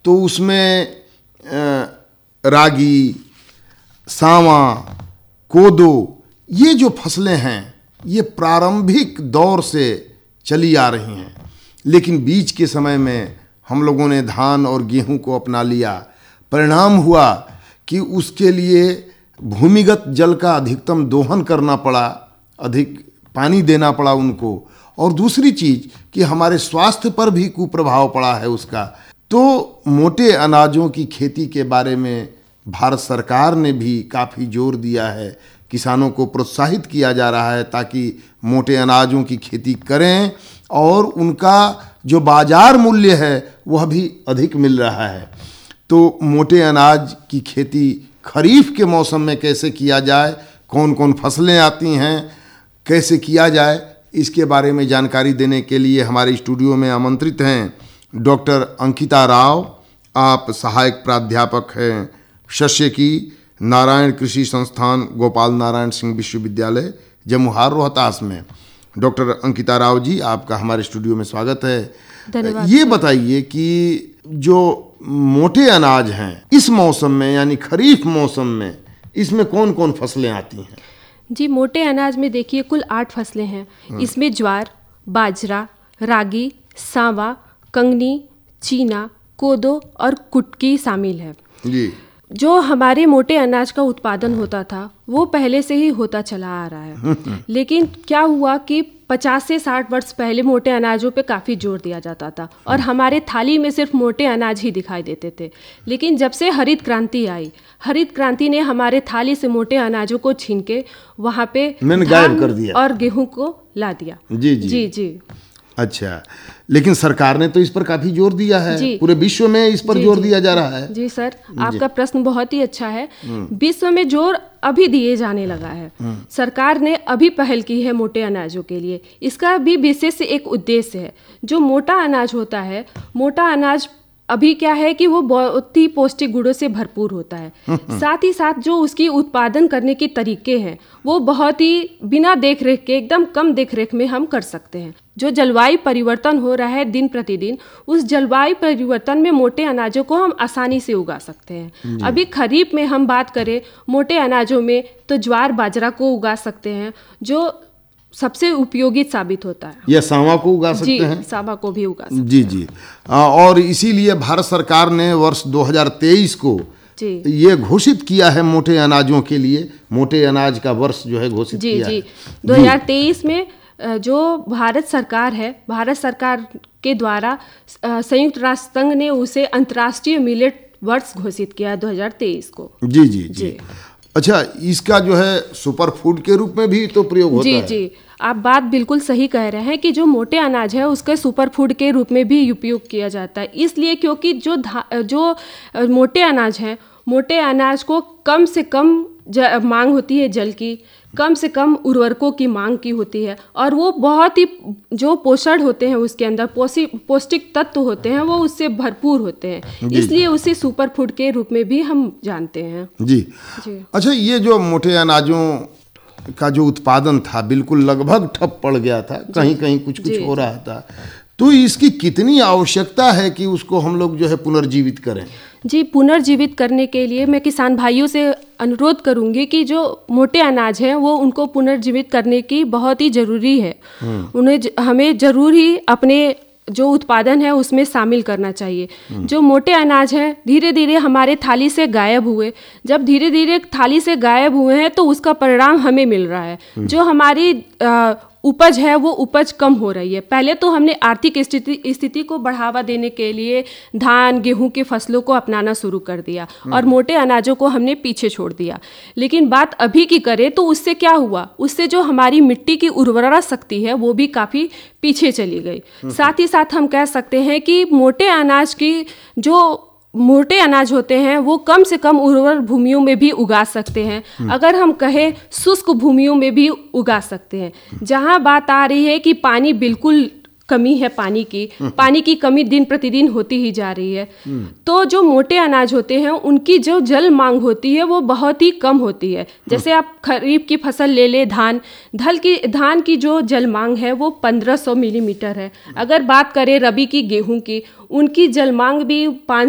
तो उसमें रागी, सांवा, कोदो, ये जो फसलें हैं ये प्रारंभिक दौर से चली आ रही हैं, लेकिन बीच के समय में हम लोगों ने धान और गेहूं को अपना लिया। परिणाम हुआ कि उसके लिए भूमिगत जल का अधिकतम दोहन करना पड़ा, अधिक पानी देना पड़ा उनको, और दूसरी चीज़ कि हमारे स्वास्थ्य पर भी कुप्रभाव पड़ा है उसका। तो मोटे अनाजों की खेती के बारे में भारत सरकार ने भी काफ़ी जोर दिया है, किसानों को प्रोत्साहित किया जा रहा है ताकि मोटे अनाजों की खेती करें और उनका जो बाजार मूल्य है वह भी अधिक मिल रहा है। तो मोटे अनाज की खेती खरीफ के मौसम में कैसे किया जाए, कौन कौन फसलें आती हैं, कैसे किया जाए, इसके बारे में जानकारी देने के लिए हमारे स्टूडियो में आमंत्रित हैं डॉक्टर अंकिता राव। आप सहायक प्राध्यापक हैं शस्य की नारायण कृषि संस्थान गोपाल नारायण सिंह विश्वविद्यालय जमुहार रोहतास में। डॉक्टर अंकिता राव जी, आपका हमारे स्टूडियो में स्वागत है। धन्यवाद। ये बताइए कि जो मोटे अनाज हैं इस मौसम में यानी खरीफ मौसम में, इसमें कौन कौन फसलें आती हैं? जी, मोटे अनाज में देखिए कुल 8 फसलें हैं। इसमें ज्वार, बाजरा, रागी, सांवा, कंगनी, चीना, कोदो और कुटकी शामिल है। जी। जो हमारे मोटे अनाज का उत्पादन होता था वो पहले से ही होता चला आ रहा है, लेकिन क्या हुआ कि 50 से 60 वर्ष पहले मोटे अनाजों पे काफ़ी जोर दिया जाता था और हमारे थाली में सिर्फ मोटे अनाज ही दिखाई देते थे। लेकिन जब से हरित क्रांति आई, हरित क्रांति ने हमारे थाली से मोटे अनाजों को छीन के वहाँ पे गायब कर दिया और गेहूं को ला दिया। जी जी जी जी। अच्छा, लेकिन सरकार ने तो इस पर काफी जोर दिया है, पूरे विश्व में इस पर जोर दिया जा रहा है। जी सर, आपका प्रश्न बहुत ही अच्छा है। विश्व में जोर अभी दिए जाने लगा है। सरकार ने अभी पहल की है मोटे अनाजों के लिए। इसका भी विशेष एक उद्देश्य है। जो मोटा अनाज होता है, मोटा अनाज अभी क्या है कि वो बहुत ही पौष्टिक गुणों से भरपूर होता है। साथ ही साथ जो उसकी उत्पादन करने के तरीके हैं वो बहुत ही बिना देख रेख के, एकदम कम देख रेख में हम कर सकते हैं। जो जलवायु परिवर्तन हो रहा है दिन प्रतिदिन, उस जलवायु परिवर्तन में मोटे अनाजों को हम आसानी से उगा सकते हैं। अभी खरीफ में हम बात करें मोटे अनाजों में तो ज्वार बाजरा को उगा सकते हैं, जो सबसे उपयोगी साबित होता है। या सांवा को उगा सकते हैं? सांवा को भी उगा सकते हैं। जी जी। और इसीलिए भारत सरकार ने वर्ष 2023 को ये घोषित किया है मोटे अनाजों के लिए, मोटे अनाज का वर्ष जो है घोषित किया है। 2023 में जो भारत सरकार है, भारत सरकार के द्वारा संयुक्त राष्ट्र संघ ने उसे अंतर्राष्ट्रीय मिलेट वर्ष घोषित किया 2023 को। जी जी जी। अच्छा, इसका जो है सुपर फूड के रूप में भी तो प्रयोग होता है? जी जी, आप बात बिल्कुल सही कह रहे हैं कि जो मोटे अनाज है उसके सुपर फूड के रूप में भी उपयोग किया जाता है। इसलिए क्योंकि जो मोटे अनाज हैं, मोटे अनाज को कम से कम मांग होती है जल की, कम से कम उर्वरकों की मांग की होती है, और वो बहुत ही जो पोषण होते हैं उसके अंदर पौष्टिक तत्व होते हैं वो उससे भरपूर होते हैं। इसलिए उसे सुपर फूड के रूप में भी हम जानते हैं। जी। अच्छा, ये जो मोटे अनाजों का जो उत्पादन था बिल्कुल लगभग ठप पड़ गया था, कहीं कहीं कुछ कुछ हो रहा था, तो इसकी कितनी आवश्यकता है कि उसको हम लोग जो है पुनर्जीवित करें? जी, पुनर्जीवित करने के लिए मैं किसान भाइयों से अनुरोध करूंगी कि जो मोटे अनाज हैं वो उनको पुनर्जीवित करने की बहुत ही ज़रूरी है। हमें ज़रूर ही अपने जो उत्पादन है उसमें शामिल करना चाहिए। जो मोटे अनाज हैं धीरे धीरे हमारे थाली से गायब हुए, जब धीरे धीरे थाली से गायब हुए हैं तो उसका परिणाम हमें मिल रहा है। जो हमारी उपज है वो उपज कम हो रही है। पहले तो हमने आर्थिक स्थिति को बढ़ावा देने के लिए धान गेहूं की फसलों को अपनाना शुरू कर दिया और मोटे अनाजों को हमने पीछे छोड़ दिया। लेकिन बात अभी की करें तो उससे क्या हुआ, उससे जो हमारी मिट्टी की उर्वरा शक्ति है वो भी काफ़ी पीछे चली गई। साथ ही साथ हम कह सकते हैं कि मोटे अनाज होते हैं वो कम से कम उर्वर भूमियों में भी उगा सकते हैं। अगर हम कहें शुष्क भूमियों में भी उगा सकते हैं। जहां बात आ रही है कि पानी बिल्कुल कमी है, पानी की कमी दिन प्रतिदिन होती ही जा रही है, तो जो मोटे अनाज होते हैं उनकी जो जल मांग होती है वो बहुत ही कम होती है। जैसे आप खरीफ की फसल ले ले, धान की जो जल मांग है वो 1500 मिलीमीटर है। अगर बात करें रबी की गेहूं की, उनकी जल मांग भी